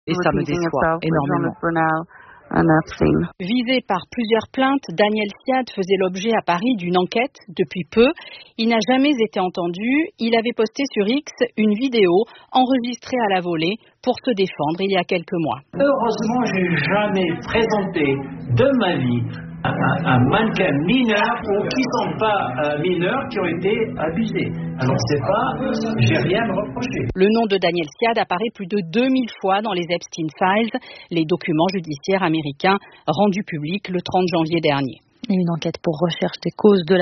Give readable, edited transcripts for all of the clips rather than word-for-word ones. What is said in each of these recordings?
Et ça me déçoit énormément. Visé par plusieurs plaintes, Daniel Siad faisait l'objet à Paris d'une enquête depuis peu. Il n'a jamais été entendu. Il avait posté sur X une vidéo enregistrée à la volée pour se défendre il y a quelques mois. Heureusement, je n'ai jamais présenté de ma vie un mannequin mineur ou qui ne sont pas mineurs qui ont été abusés. Alors j'ai rien à me reprocher. Le nom de Daniel Siad apparaît plus de 2000 fois dans les Epstein Files, les documents judiciaires américains rendus publics le 30 janvier dernier. Et une enquête pour recherche des causes de la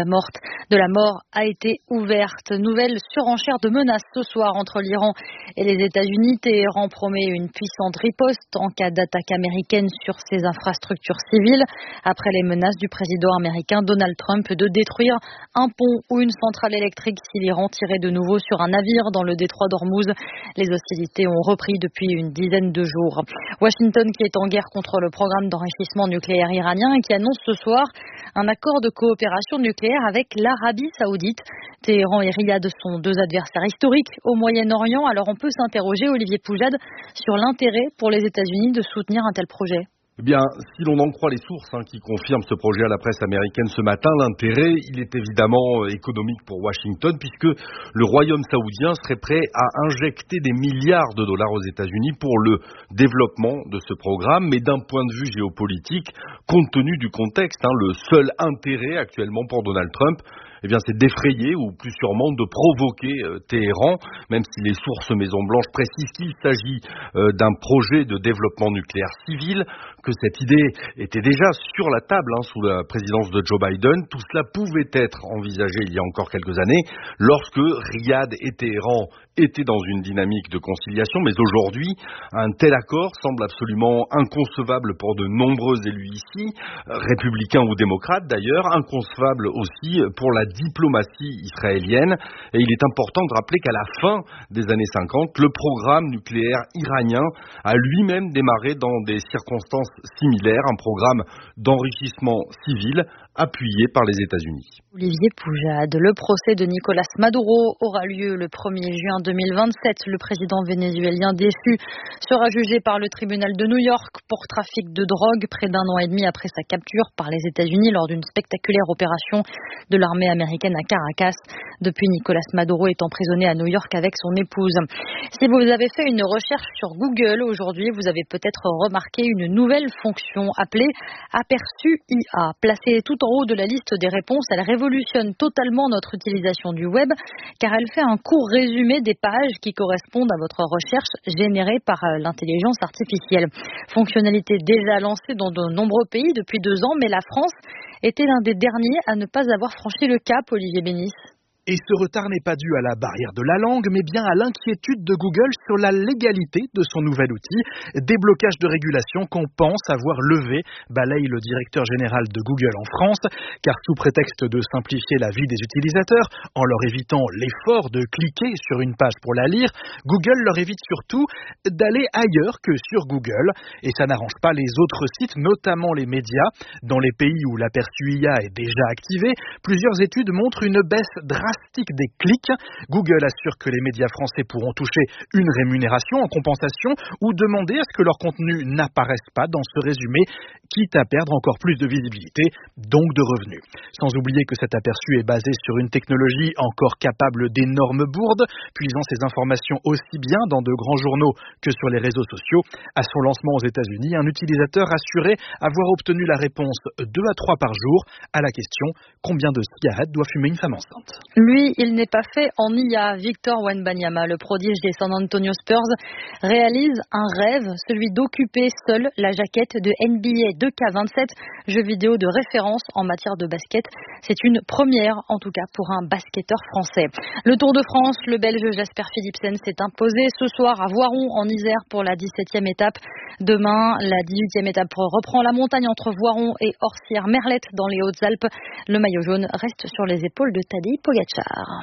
mort a été ouverte. Nouvelle surenchère de menaces ce soir entre l'Iran et les États-Unis. Téhéran promet une puissante riposte en cas d'attaque américaine sur ses infrastructures civiles. Après les menaces du président américain Donald Trump de détruire un pont ou une centrale électrique si l'Iran tirait de nouveau sur un navire dans le détroit d'Ormuz. Les hostilités ont repris depuis une dizaine de jours. Washington qui est en guerre contre le programme d'enrichissement nucléaire iranien et qui annonce ce soir un accord de coopération nucléaire avec l'Arabie Saoudite. Téhéran et Riyad sont deux adversaires historiques au Moyen-Orient. Alors on peut s'interroger, Olivier Poujade, sur l'intérêt pour les États-Unis de soutenir un tel projet. Eh bien, si l'on en croit les sources qui confirment ce projet à la presse américaine ce matin, l'intérêt, il est évidemment économique pour Washington, puisque le Royaume saoudien serait prêt à injecter des milliards de dollars aux États-Unis pour le développement de ce programme. Mais d'un point de vue géopolitique, compte tenu du contexte, le seul intérêt actuellement pour Donald Trump, eh bien, c'est d'effrayer ou plus sûrement de provoquer Téhéran, même si les sources Maison-Blanche précisent qu'il s'agit d'un projet de développement nucléaire civil, que cette idée était déjà sur la table sous la présidence de Joe Biden. Tout cela pouvait être envisagé il y a encore quelques années, lorsque Riyad et Téhéran étaient dans une dynamique de conciliation, mais aujourd'hui, un tel accord semble absolument inconcevable pour de nombreux élus ici, républicains ou démocrates d'ailleurs, inconcevable aussi pour la diplomatie israélienne. Et il est important de rappeler qu'à la fin des années 50, le programme nucléaire iranien a lui-même démarré dans des circonstances similaires, un programme d'enrichissement civil appuyé par les États-Unis. Olivier Poujade, le procès de Nicolás Maduro aura lieu le 1er juin 2027. Le président vénézuélien déchu sera jugé par le tribunal de New York pour trafic de drogue près d'un an et demi après sa capture par les États-Unis lors d'une spectaculaire opération de l'armée américaine à Caracas. Depuis, Nicolás Maduro est emprisonné à New York avec son épouse. Si vous avez fait une recherche sur Google aujourd'hui, vous avez peut-être remarqué une nouvelle fonction appelée Aperçu IA. Placée tout en haut de la liste des réponses, elle révolutionne totalement notre utilisation du web car elle fait un court résumé des pages qui correspondent à votre recherche générée par l'intelligence artificielle. Fonctionnalité déjà lancée dans de nombreux pays depuis 2 ans, mais la France était l'un des derniers à ne pas avoir franchi le cap, Olivier Bénis. Et ce retard n'est pas dû à la barrière de la langue, mais bien à l'inquiétude de Google sur la légalité de son nouvel outil. Déblocage de régulation qu'on pense avoir levé, balaye le directeur général de Google en France, car sous prétexte de simplifier la vie des utilisateurs, en leur évitant l'effort de cliquer sur une page pour la lire, Google leur évite surtout d'aller ailleurs que sur Google. Et ça n'arrange pas les autres sites, notamment les médias. Dans les pays où l'aperçu IA est déjà activé, plusieurs études montrent une baisse drastique des clics. Google assure que les médias français pourront toucher une rémunération en compensation ou demander à ce que leur contenu n'apparaisse pas dans ce résumé, quitte à perdre encore plus de visibilité, donc de revenus. Sans oublier que cet aperçu est basé sur une technologie encore capable d'énormes bourdes, puisant ces informations aussi bien dans de grands journaux que sur les réseaux sociaux. À son lancement aux États-Unis, un utilisateur assurait avoir obtenu la réponse 2 à 3 par jour à la question « Combien de cigarettes doit fumer une femme enceinte ?» Lui, il n'est pas fait en IA. Victor Wembanyama, le prodige des San Antonio Spurs, réalise un rêve, celui d'occuper seul la jaquette de NBA 2K27, jeu vidéo de référence en matière de basket. C'est une première, en tout cas, pour un basketteur français. Le Tour de France, le Belge Jasper Philipsen s'est imposé ce soir à Voiron, en Isère, pour la 17e étape. Demain, la 18e étape reprend la montagne entre Voiron et Orsières-Merlette dans les Hautes-Alpes. Le maillot jaune reste sur les épaules de Tadej Pogačar.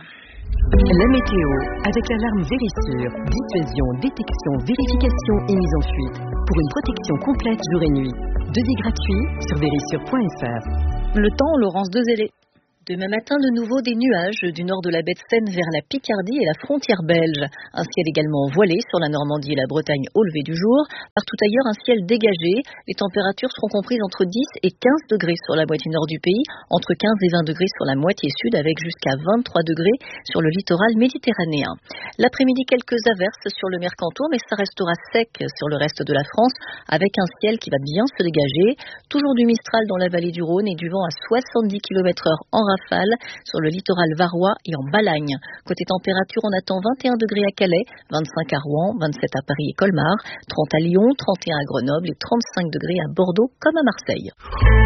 La météo, avec l'alarme Vérissure, dissuasion, détection, vérification et mise en fuite. Pour une protection complète jour et nuit. Devis gratuit sur vérissure.fr. Le temps, Laurence Dezellé. Demain matin, de nouveau des nuages du nord de la baie de Seine vers la Picardie et la frontière belge. Un ciel également voilé sur la Normandie et la Bretagne au lever du jour. Partout ailleurs, un ciel dégagé. Les températures seront comprises entre 10 et 15 degrés sur la moitié nord du pays, entre 15 et 20 degrés sur la moitié sud, avec jusqu'à 23 degrés sur le littoral méditerranéen. L'après-midi, quelques averses sur le Mercantour, mais ça restera sec sur le reste de la France, avec un ciel qui va bien se dégager. Toujours du Mistral dans la vallée du Rhône et du vent à 70 km/h en rafale sur le littoral varois et en Balagne. Côté température, on attend 21 degrés à Calais, 25 à Rouen, 27 à Paris et Colmar, 30 à Lyon, 31 à Grenoble et 35 degrés à Bordeaux comme à Marseille.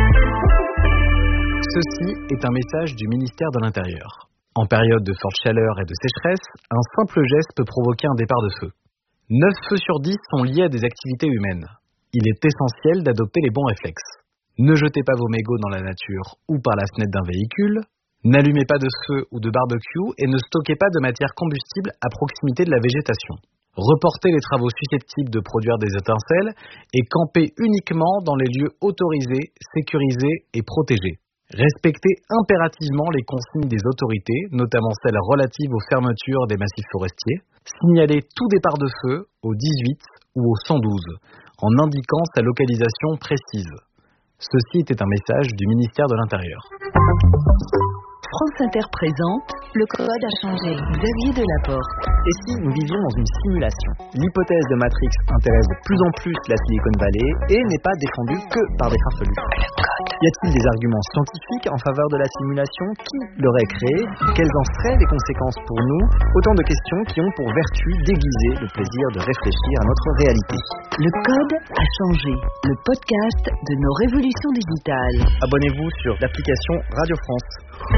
Ceci est un message du ministère de l'Intérieur. En période de forte chaleur et de sécheresse, un simple geste peut provoquer un départ de feu. 9 feux sur 10 sont liés à des activités humaines. Il est essentiel d'adopter les bons réflexes. Ne jetez pas vos mégots dans la nature ou par la fenêtre d'un véhicule. N'allumez pas de feu ou de barbecue et ne stockez pas de matière combustible à proximité de la végétation. Reportez les travaux susceptibles de produire des étincelles et campez uniquement dans les lieux autorisés, sécurisés et protégés. Respectez impérativement les consignes des autorités, notamment celles relatives aux fermetures des massifs forestiers. Signalez tout départ de feu au 18 ou au 112 en indiquant sa localisation précise. Ceci était un message du ministère de l'Intérieur. France Inter présente, le code a changé. Xavier Delaporte. Et si nous vivions dans une simulation? L'hypothèse de Matrix intéresse de plus en plus la Silicon Valley et n'est pas défendue que par des farfelus. Y a-t-il des arguments scientifiques en faveur de la simulation? Qui l'aurait créée? Quelles en seraient les conséquences pour nous? Autant de questions qui ont pour vertu d'aiguiser le plaisir de réfléchir à notre réalité. Le code a changé. Le podcast de nos révolutions digitales. Abonnez-vous sur l'application Radio France.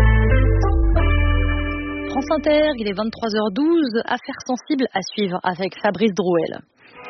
France Inter, il est 23h12, affaires sensibles à suivre avec Fabrice Drouel.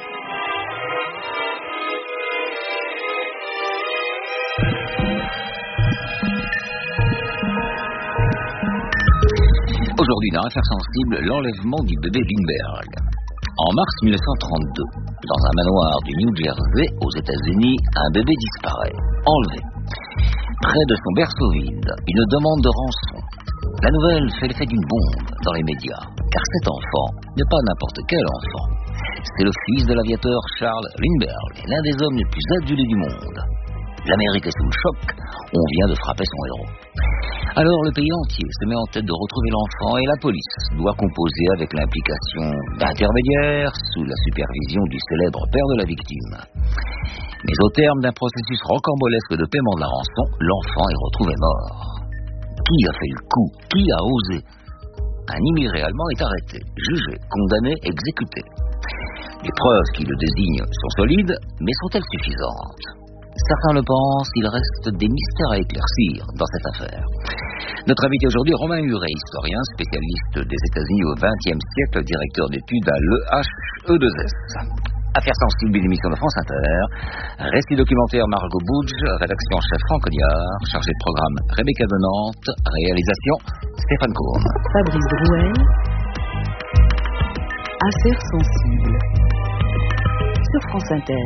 Aujourd'hui, dans Affaires sensibles, l'enlèvement du bébé Lindbergh. En mars 1932, dans un manoir du New Jersey, aux États-Unis, un bébé disparaît, enlevé. Près de son berceau vide, une demande de rançon. La nouvelle fait l'effet d'une bombe dans les médias, car cet enfant n'est pas n'importe quel enfant. C'est le fils de l'aviateur Charles Lindbergh, l'un des hommes les plus adulés du monde. L'Amérique est sous le choc, on vient de frapper son héros. Alors le pays entier se met en tête de retrouver l'enfant et la police doit composer avec l'implication d'intermédiaires sous la supervision du célèbre père de la victime. Mais au terme d'un processus rocambolesque de paiement de la rançon, l'enfant est retrouvé mort. Qui a fait le coup? Qui a osé? Un immigré allemand est arrêté, jugé, condamné, exécuté. Les preuves qui le désignent sont solides, mais sont-elles suffisantes? Certains le pensent, il reste des mystères à éclaircir dans cette affaire. Notre invité aujourd'hui, Romain Huret, historien, spécialiste des États-Unis au XXe siècle, directeur d'études à l'EHE2S. Affaires sensibles, une émission de France Inter. Récit documentaire Margot Boudge, rédaction en chef Franck Cognard, chargé de programme Rebecca de Nantes, réalisation Stéphane Courne. Fabrice Drouel. Affaires sensibles. Sur France Inter.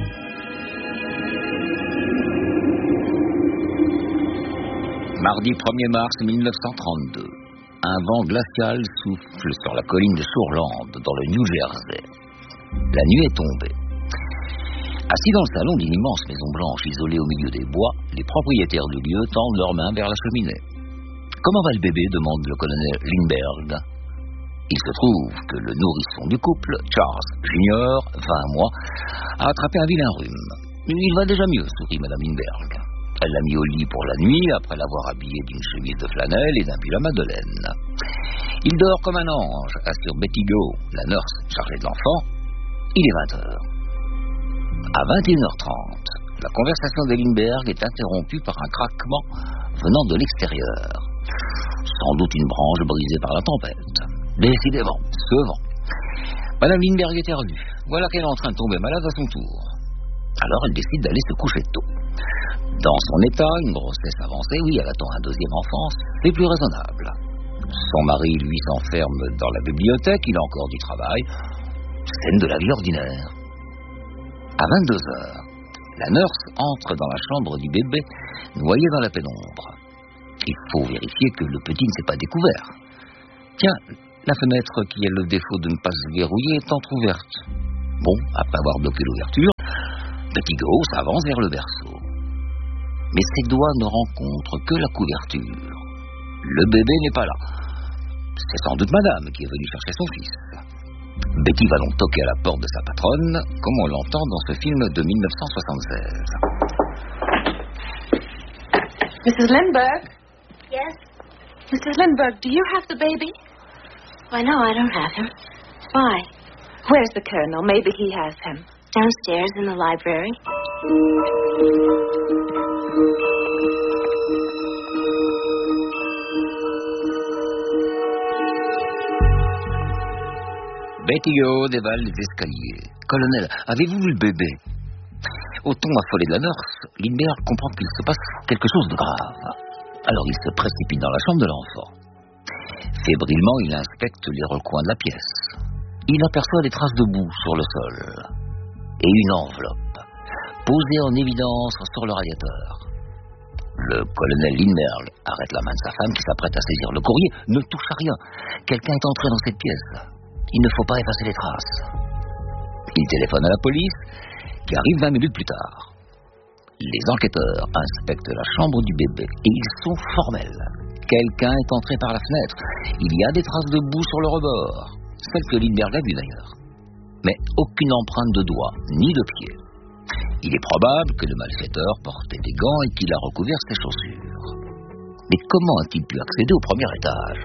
Mardi 1er mars 1932, un vent glacial souffle sur la colline de Shoreland, dans le New Jersey. La nuit est tombée. Assis dans le salon d'une immense maison blanche isolée au milieu des bois, les propriétaires du lieu tendent leurs mains vers la cheminée. « Comment va le bébé ?» demande le colonel Lindbergh. Il se trouve que le nourrisson du couple, Charles Junior, 20 mois, a attrapé un vilain rhume. « Il va déjà mieux », sourit Madame Lindbergh. Elle l'a mis au lit pour la nuit, après l'avoir habillé d'une chemise de flanelle et d'un pyjama de laine. Il dort comme un ange, assure Betty Go, la nurse chargée de l'enfant. Il est 20h. À 21h30, la conversation de Lindbergh est interrompue par un craquement venant de l'extérieur. Sans doute une branche brisée par la tempête. Décidément, ce vent. Madame Lindbergh éternue. Voilà qu'elle est en train de tomber malade à son tour. Alors elle décide d'aller se coucher tôt. Dans son état, une grossesse avancée, oui, elle attend un deuxième enfant, c'est plus raisonnable. Son mari, lui, s'enferme dans la bibliothèque, il a encore du travail. Scène de la vie ordinaire. À 22h, la nurse entre dans la chambre du bébé, noyé dans la pénombre. Il faut vérifier que le petit ne s'est pas découvert. Tiens, la fenêtre qui a le défaut de ne pas se verrouiller est entrouverte. Bon, après avoir bloqué l'ouverture, Petit Go s'avance vers le berceau. Mais ses doigts ne rencontrent que la couverture. Le bébé n'est pas là. C'est sans doute madame qui est venue chercher son fils. Betty va donc toquer à la porte de sa patronne, comme on l'entend dans ce film de 1976. Mrs. Lindbergh? Yes? Mrs. Lindbergh, do you have the baby? Why, no, I don't have him. Why? Where's the Colonel? Maybe he has him. Downstairs in the library. Betty Go dévale les escaliers. Colonel, avez-vous vu le bébé? Au ton affolé de la nurse, Lindbergh comprend qu'il se passe quelque chose de grave. Alors il se précipite dans la chambre de l'enfant. Fébrilement, il inspecte les recoins de la pièce. Il aperçoit des traces de boue sur le sol et une enveloppe posée en évidence sur le radiateur. Le colonel Lindbergh arrête la main de sa femme qui s'apprête à saisir le courrier. Ne touche à rien. Quelqu'un est entré dans cette pièce. Il ne faut pas effacer les traces. Il téléphone à la police, qui arrive 20 minutes plus tard. Les enquêteurs inspectent la chambre du bébé et ils sont formels. Quelqu'un est entré par la fenêtre. Il y a des traces de boue sur le rebord, celles que Lindbergh a vues d'ailleurs. Mais aucune empreinte de doigt, ni de pied. Il est probable que le malfaiteur portait des gants et qu'il a recouvert ses chaussures. Mais comment a-t-il pu accéder au premier étage?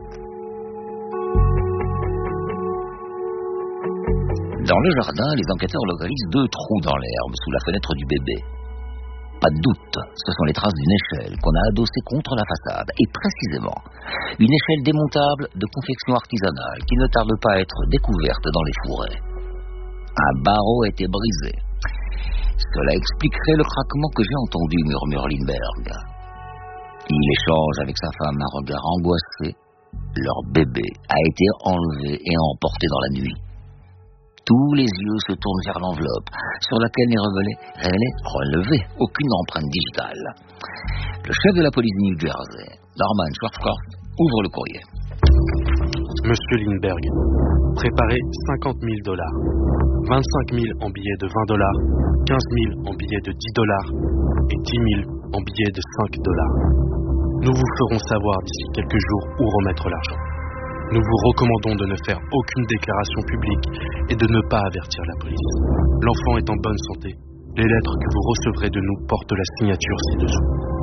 Dans le jardin, les enquêteurs localisent 2 trous dans l'herbe sous la fenêtre du bébé. Pas de doute, ce sont les traces d'une échelle qu'on a adossée contre la façade, et précisément, une échelle démontable de confection artisanale qui ne tarde pas à être découverte dans les fourrés. Un barreau a été brisé. Cela expliquerait le craquement que j'ai entendu, murmure Lindbergh. Il échange avec sa femme un regard angoissé. Leur bébé a été enlevé et emporté dans la nuit. Tous les yeux se tournent vers l'enveloppe, sur laquelle n'est relevée aucune empreinte digitale. Le chef de la police de New Jersey, Norman Schwarzkopf, ouvre le courrier. Monsieur Lindbergh, préparez $50 000, 25 000 en billets de $20, 15 000 en billets de $10 et 10 000 en billets de $5. Nous vous ferons savoir d'ici quelques jours où remettre l'argent. Nous vous recommandons de ne faire aucune déclaration publique et de ne pas avertir la police. L'enfant est en bonne santé. Les lettres que vous recevrez de nous portent la signature ci-dessous.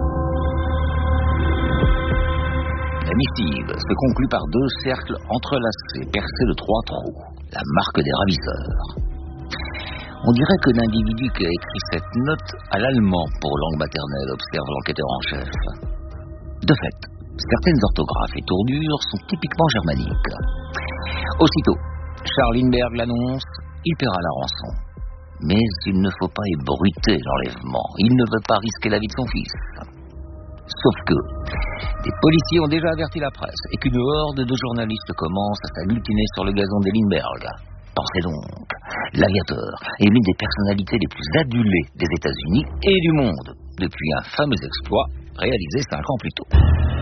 La missive se conclut par 2 cercles entrelacés, percés de 3 trous, la marque des ravisseurs. On dirait que l'individu qui a écrit cette note a l'allemand pour langue maternelle, observe l'enquêteur en chef. De fait, certaines orthographes et tournures sont typiquement germaniques. Aussitôt, Charles Lindbergh l'annonce, il paiera la rançon. Mais il ne faut pas ébruiter l'enlèvement. Il ne veut pas risquer la vie de son fils. Sauf que des policiers ont déjà averti la presse et qu'une horde de journalistes commence à s'agglutiner sur le gazon des Lindbergh. Pensez donc, l'aviateur est l'une des personnalités les plus adulées des États-Unis et du monde, depuis un fameux exploit réalisé 5 ans plus tôt.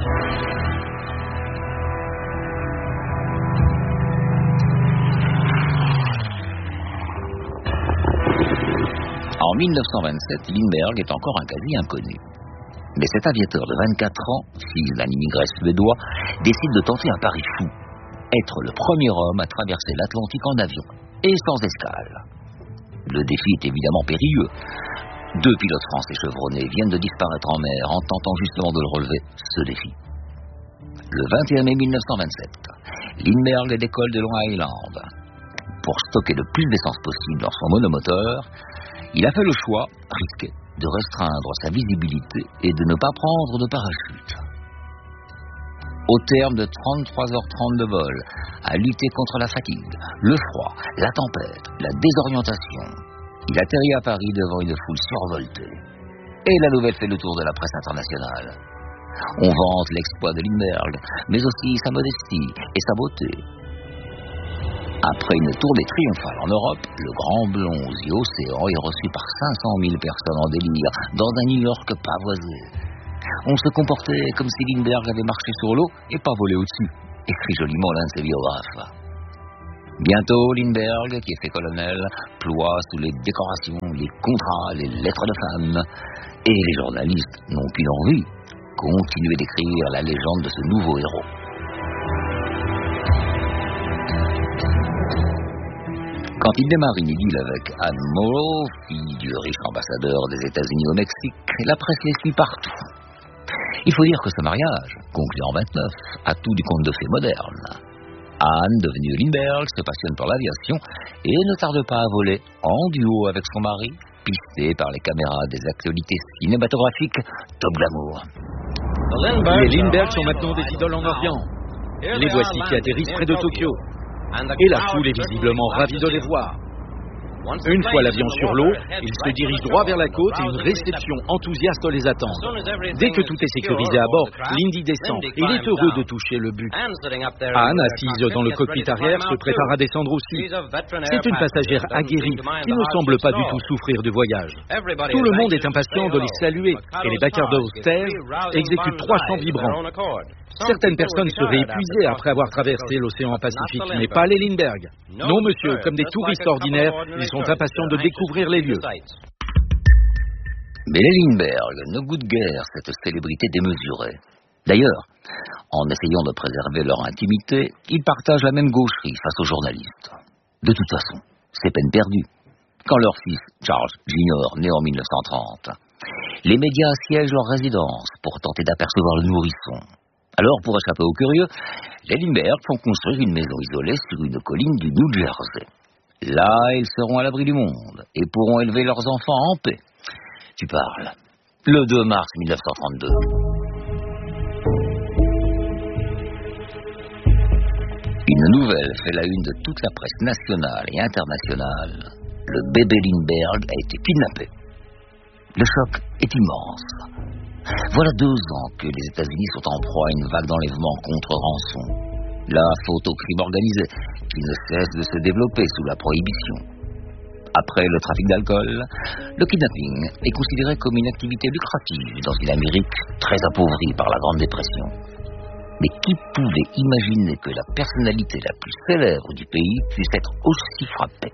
En 1927, Lindbergh est encore un quasi inconnu. Mais cet aviateur de 24 ans, fils d'un immigré suédois, décide de tenter un pari fou. Être le premier homme à traverser l'Atlantique en avion, et sans escale. Le défi est évidemment périlleux. 2 pilotes français chevronnés viennent de disparaître en mer en tentant justement de le relever, ce défi. Le 21 mai 1927, Lindbergh décolle de Long Island. Pour stocker le plus d'essence possible dans son monomoteur, il a fait le choix, risqué, de restreindre sa visibilité et de ne pas prendre de parachute. Au terme de 33h30 de vol, à lutter contre la fatigue, le froid, la tempête, la désorientation, il atterrit à Paris devant une foule survoltée. Et la nouvelle fait le tour de la presse internationale. On vante l'exploit de Lindbergh, mais aussi sa modestie et sa beauté. Après une tournée triomphale en Europe, le grand blond aux yeux océans est reçu par 500 000 personnes en délire dans un New York pavoisé. On se comportait comme si Lindbergh avait marché sur l'eau et pas volé au-dessus, écrit joliment l'un de ses biographes. Bientôt, Lindbergh, qui est fait colonel, ploie sous les décorations, les contrats, les lettres de femme. Et les journalistes n'ont qu'une envie, continuer d'écrire la légende de ce nouveau héros. Quand il démarre une idylle avec Anne Morrow, fille du riche ambassadeur des États-Unis au Mexique, la presse les suit partout. Il faut dire que ce mariage, conclu en 29, a tout du conte de fées moderne. Anne, devenue Lindbergh, se passionne pour l'aviation et ne tarde pas à voler en duo avec son mari, pisté par les caméras des actualités cinématographiques Top Glamour. Les Lindbergh sont maintenant des idoles en Orient. Les voici qui atterrissent près de Tokyo. Et la foule est visiblement ravie de les voir. Une fois l'avion sur l'eau, ils se dirigent droit vers la côte et une réception enthousiaste les attend. Dès que tout est sécurisé à bord, Lindy descend et il est heureux de toucher le but. Anne, assise dans le cockpit arrière, se prépare à descendre aussi. C'est une passagère aguerrie qui ne semble pas du tout souffrir du voyage. Tout le monde est impatient de les saluer et les Bacardos Stairs exécutent 3 chants vibrants. Certaines personnes seraient épuisées après avoir traversé l'océan Pacifique, mais pas les Lindbergh. Non, monsieur, comme des touristes ordinaires, ils sont impatients de découvrir les lieux. Mais les Lindbergh ne goûtent guère cette célébrité démesurée. D'ailleurs, en essayant de préserver leur intimité, ils partagent la même gaucherie face aux journalistes. De toute façon, c'est peine perdue. Quand leur fils, Charles Jr., né en 1930, les médias assiègent leur résidence pour tenter d'apercevoir le nourrisson. Alors, pour échapper aux curieux, les Lindbergh font construire une maison isolée sur une colline du New Jersey. Là, ils seront à l'abri du monde et pourront élever leurs enfants en paix. Tu parles. Le 2 mars 1932. Une nouvelle fait la une de toute la presse nationale et internationale. Le bébé Lindbergh a été kidnappé. Le choc est immense. Voilà 2 ans que les États-Unis sont en proie à une vague d'enlèvements contre rançon. La faute au crime organisé, qui ne cesse de se développer sous la prohibition. Après le trafic d'alcool, le kidnapping est considéré comme une activité lucrative dans une Amérique très appauvrie par la Grande Dépression. Mais qui pouvait imaginer que la personnalité la plus célèbre du pays puisse être aussi frappée?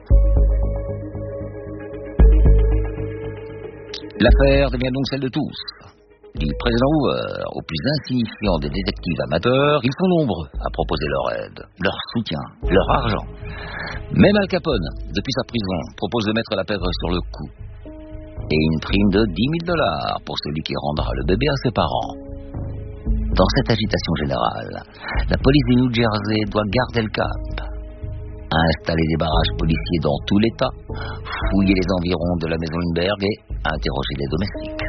L'affaire devient donc celle de tous. Du président Hoover au plus insignifiant des détectives amateurs, ils sont nombreux à proposer leur aide, leur soutien, leur argent. Même Al Capone, depuis sa prison, propose de mettre la pègre sur le cou. Et une prime de $10 000 pour celui qui rendra le bébé à ses parents. Dans cette agitation générale, la police du New Jersey doit garder le cap. Installer des barrages policiers dans tout l'État, fouiller les environs de la maison Lindbergh et interroger les domestiques.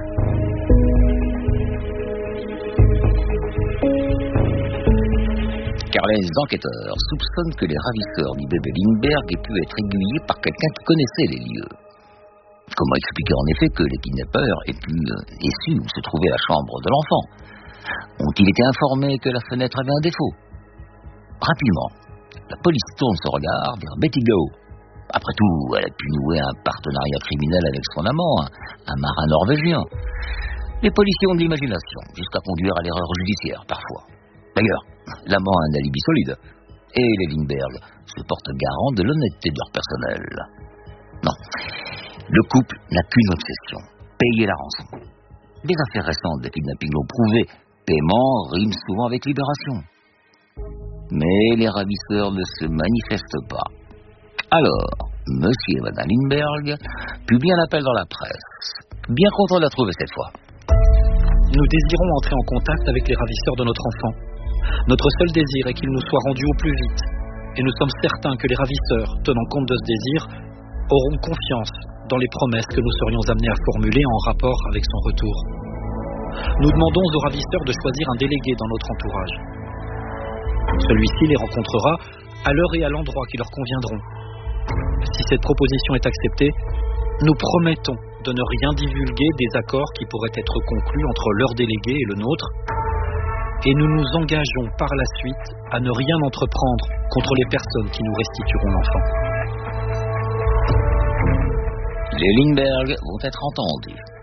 Car les enquêteurs soupçonnent que les ravisseurs du bébé Lindbergh aient pu être aiguillés par quelqu'un qui connaissait les lieux. Comment expliquer en effet que les kidnappeurs aient pu et su où se trouvait la chambre de l'enfant? Ont-ils été informés que la fenêtre avait un défaut? Rapidement, la police tourne son regard vers Betty Go. Après tout, elle a pu nouer un partenariat criminel avec son amant, un marin norvégien. Les policiers ont de l'imagination, jusqu'à conduire à l'erreur judiciaire, parfois. D'ailleurs, l'amant a un alibi solide. Et les Lindbergh se portent garant de l'honnêteté de leur personnel. Non, le couple n'a qu'une obsession, payer la rançon. Les affaires récentes de kidnapping l'ont prouvé, paiement rime souvent avec libération. Mais les ravisseurs ne se manifestent pas. Alors, monsieur et madame Lindbergh publient un appel dans la presse. Bien content de la trouver cette fois. Nous désirons entrer en contact avec les ravisseurs de notre enfant. Notre seul désir est qu'il nous soit rendu au plus vite. Et nous sommes certains que les ravisseurs, tenant compte de ce désir, auront confiance dans les promesses que nous serions amenés à formuler en rapport avec son retour. Nous demandons aux ravisseurs de choisir un délégué dans notre entourage. Celui-ci les rencontrera à l'heure et à l'endroit qui leur conviendront. Si cette proposition est acceptée, nous promettons de ne rien divulguer des accords qui pourraient être conclus entre leur délégué et le nôtre, et nous nous engageons par la suite à ne rien entreprendre contre les personnes qui nous restitueront l'enfant. Les Lindbergh vont être entendus.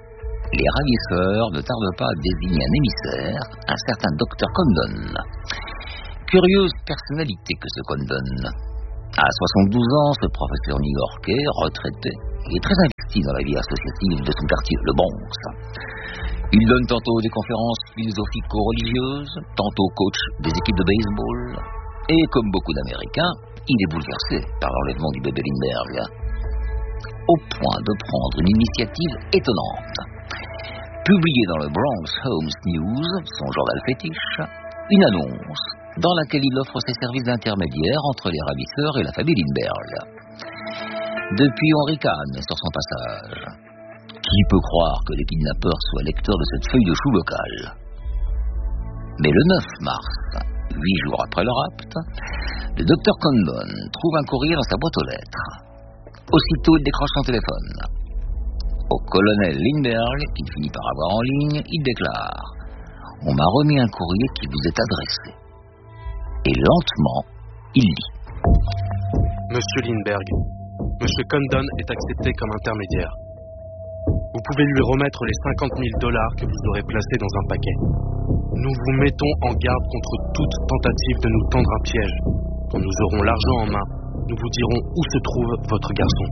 les ravisseurs ne tardent pas à désigner un émissaire, un certain Dr. Condon. Curieuse personnalité que ce Condon. À 72 ans, ce professeur new-yorkais, retraité, est très investi dans la vie associative de son quartier, le Bronx. Il donne tantôt des conférences philosophico-religieuses, tantôt coach des équipes de baseball. Et comme beaucoup d'Américains, il est bouleversé par l'enlèvement du bébé Lindbergh, au point de prendre une initiative étonnante. Publié dans le Bronx Homes News, son journal fétiche, une annonce dans laquelle il offre ses services d'intermédiaire entre les ravisseurs et la famille Lindbergh. Depuis, on ricane sur son passage. Qui peut croire que les kidnappeurs soient lecteurs de cette feuille de chou locale? Mais le 9 mars, 8 jours après le rapt, le Dr. Condon trouve un courrier dans sa boîte aux lettres. Aussitôt, il décroche son téléphone. Au colonel Lindbergh, qu'il finit par avoir en ligne, il déclare « On m'a remis un courrier qui vous est adressé. » Et lentement, il lit. Monsieur Lindbergh, Monsieur Condon est accepté comme intermédiaire. Vous pouvez lui remettre les $50 000 que vous aurez placés dans un paquet. Nous vous mettons en garde contre toute tentative de nous tendre un piège. Quand nous aurons l'argent en main, nous vous dirons où se trouve votre garçon.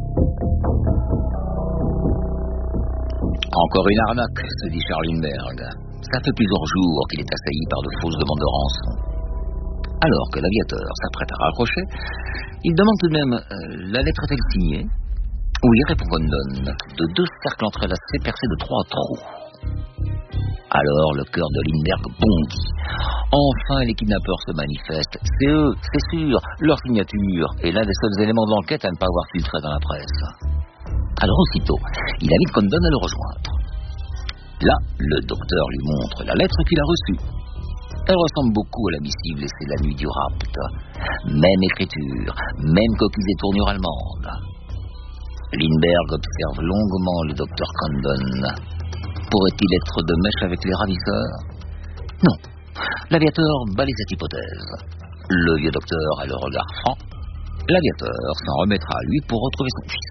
Encore une arnaque, se dit Charles Lindbergh. Ça fait plusieurs jours qu'il est assailli par de fausses demandes de rançon. Alors que l'aviateur s'apprête à raccrocher, il demande tout de même la lettre est-elle signée? Oui, répond Condon, de 2 cercles entrelacés percés de 3 trous. Alors le cœur de Lindbergh bondit. Enfin, les kidnappeurs se manifestent. C'est eux, c'est sûr. Leur signature est l'un des seuls éléments de l'enquête à ne pas avoir filtré dans la presse. Alors aussitôt, il invite Condon à le rejoindre. Là, le docteur lui montre la lettre qu'il a reçue. Elle ressemble beaucoup à la missive laissée la nuit du rapt. Même écriture, même coquilles et tournures allemandes. Lindbergh observe longuement le docteur Condon. Pourrait-il être de mèche avec les ravisseurs? Non. L'aviateur balaye cette hypothèse. Le vieux docteur a le regard franc. L'aviateur s'en remettra à lui pour retrouver son fils.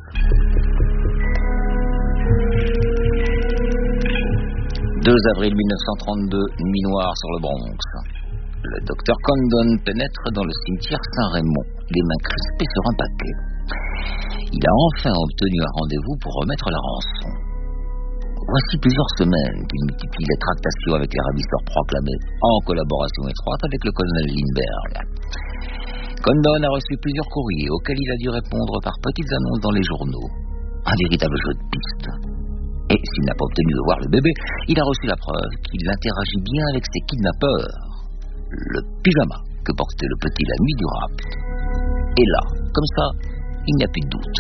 2 avril 1932, nuit noire sur le Bronx. Le docteur Condon pénètre dans le cimetière Saint-Raymond, les mains crispées sur un paquet. Il a enfin obtenu un rendez-vous pour remettre la rançon. Voici plusieurs semaines qu'il multiplie les tractations avec les ravisseurs proclamés, en collaboration étroite avec le colonel Lindbergh. Condon a reçu plusieurs courriers auxquels il a dû répondre par petites annonces dans les journaux. Un véritable jeu de piste. Et s'il n'a pas obtenu de voir le bébé, il a reçu la preuve qu'il interagit bien avec ses kidnappeurs. Le pyjama que portait le petit la nuit du rapt. Et là, comme ça, il n'y a plus de doute.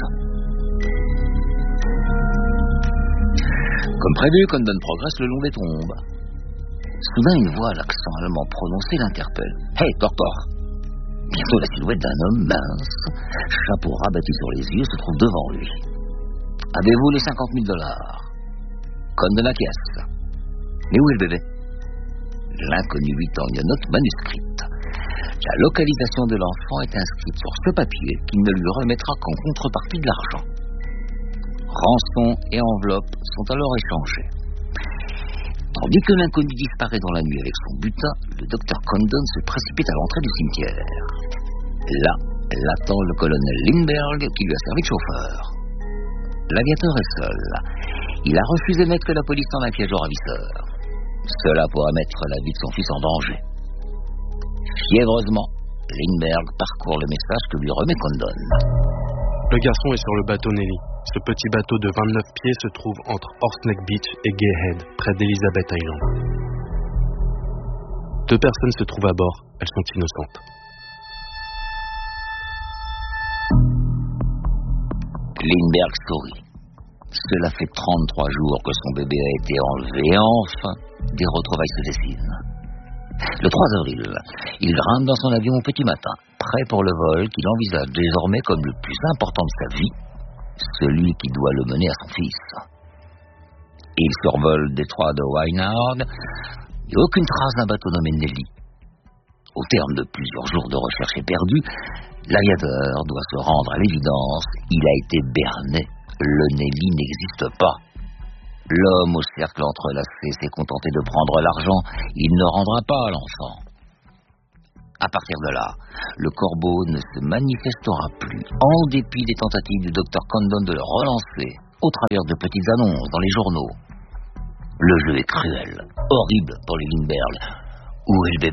Comme prévu, Condon progresse le long des tombes. Soudain, une voix à l'accent allemand prononcé l'interpelle. « Hey, docteur !» Bientôt, la silhouette d'un homme mince, chapeau rabattu sur les yeux, se trouve devant lui. « Avez-vous les $50 000 ?» Condon acquiesce. « Mais où est le bébé ?» L'inconnu lui tend une note manuscrite. La localisation de l'enfant est inscrite sur ce papier qu'il ne lui remettra qu'en contrepartie de l'argent. Rançon et enveloppe sont alors échangés. Tandis que l'inconnu disparaît dans la nuit avec son butin, le docteur Condon se précipite à l'entrée du cimetière. Là, l'attend le colonel Lindbergh qui lui a servi de chauffeur. L'aviateur est seul. Il a refusé de mettre la police en un piège aux ravisseurs. Cela pourrait mettre la vie de son fils en danger. Fiévreusement, Lindbergh parcourt le message que lui remet Condon. Le garçon est sur le bateau Nelly. Ce petit bateau de 29 pieds se trouve entre Horseneck Beach et Gay Head, près d'Elizabeth Island. 2 personnes se trouvent à bord. Elles sont innocentes. Lindbergh sourit. Cela fait 33 jours que son bébé a été enlevé et enfin, des retrouvailles se dessinent. Le 3 avril, il grimpe dans son avion au petit matin, prêt pour le vol qu'il envisage désormais comme le plus important de sa vie, celui qui doit le mener à son fils. Il survole le détroit de Wynard et aucune trace d'un bateau nommé Nelly. Au terme de plusieurs jours de recherche éperdue, l'aviateur doit se rendre à l'évidence. Il a été berné. Le Nelly n'existe pas. L'homme au cercle entrelacé s'est contenté de prendre l'argent. Il ne rendra pas l'enfant. À partir de là, le corbeau ne se manifestera plus, en dépit des tentatives du Dr Condon de le relancer, au travers de petites annonces dans les journaux. Le jeu est cruel, horrible pour les Lindbergh. Où est le bébé ?